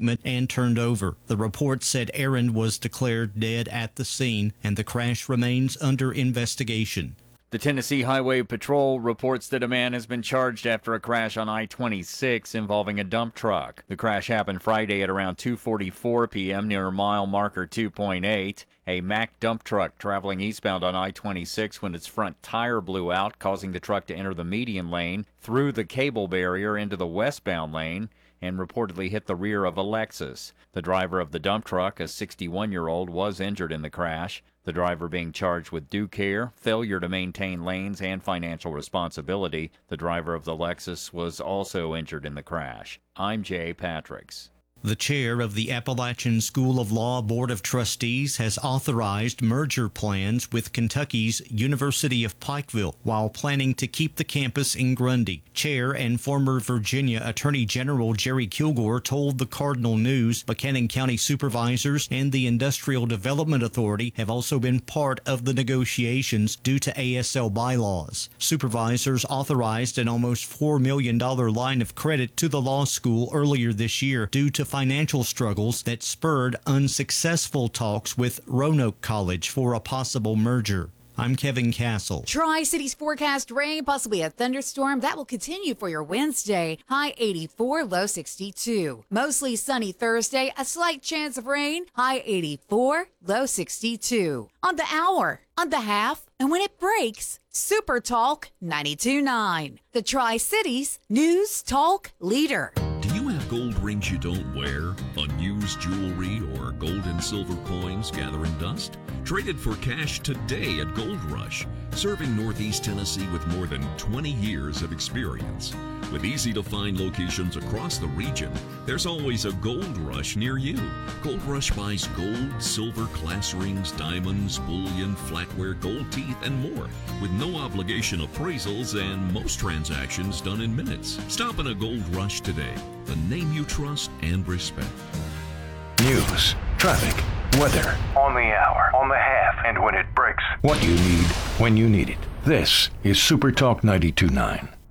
embankment and turned over. The report said Aaron was declared dead at the scene, and the crash remains under investigation. The Tennessee Highway Patrol reports that a man has been charged after a crash on I-26 involving a dump truck. The crash happened Friday at around 2:44 p.m. near mile marker 2.8. A Mack dump truck traveling eastbound on I-26 when its front tire blew out, causing the truck to enter the median lane, through the cable barrier into the westbound lane, and reportedly hit the rear of a Lexus. The driver of the dump truck, a 61-year-old, was injured in the crash. The driver being charged with due care, failure to maintain lanes, and financial responsibility. The driver of the Lexus was also injured in the crash. I'm Jay Patricks. The chair of the Appalachian School of Law Board of Trustees has authorized merger plans with Kentucky's University of Pikeville while planning to keep the campus in Grundy. Chair and former Virginia Attorney General Jerry Kilgore told the Cardinal News Buchanan County supervisors and the Industrial Development Authority have also been part of the negotiations due to ASL bylaws. Supervisors authorized an almost $4 million line of credit to the law school earlier this year due to financial struggles that spurred unsuccessful talks with Roanoke College for a possible merger. I'm Kevin Castle. Tri-Cities forecast rain, possibly a thunderstorm. That will continue for your Wednesday. High 84, low 62. Mostly sunny Thursday, a slight chance of rain. High 84, low 62. On the hour, on the half, and when it breaks, Super Talk 92.9. The Tri-Cities News Talk Leader. Do you have gold rings you don't wear? Unused jewelry or gold and silver coins gathering dust? Traded for cash today at Gold Rush, serving Northeast Tennessee with more than 20 years of experience. With easy-to-find locations across the region, there's always a Gold Rush near you. Gold Rush buys gold, silver, class rings, diamonds, bullion, flatware, gold teeth, and more, with no obligation appraisals and most transactions done in minutes. Stop in a Gold Rush today, the name you trust and respect. News, traffic, weather. On the hour, on the half, and when it breaks. What you need, when you need it. This is Super Talk 92.9.